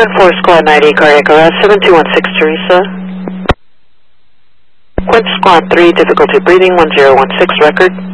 4 Squad 90, cardiac arrest, 7216 Teresa. Quint Squad 3, difficulty breathing, 1016 record.